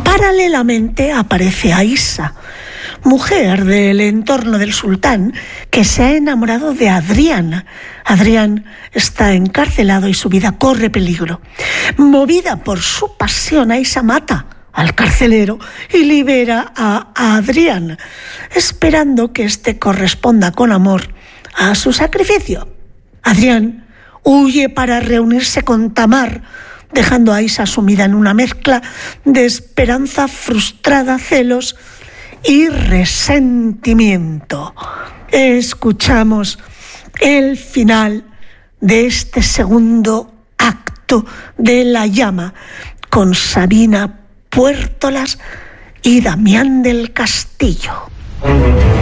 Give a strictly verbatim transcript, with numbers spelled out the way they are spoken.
Paralelamente aparece Aisha, mujer del entorno del sultán, que se ha enamorado de Adrián. Adrián está encarcelado y su vida corre peligro. Movida por su pasión, Aisha mata al carcelero y libera a Adrián, esperando que éste corresponda con amor a su sacrificio. Adrián huye para reunirse con Tamar, dejando a Aisha sumida en una mezcla de esperanza frustrada, celos y resentimiento. Escuchamos el final de este segundo acto de La llama con Sabina Puertolas y Damián del Castillo.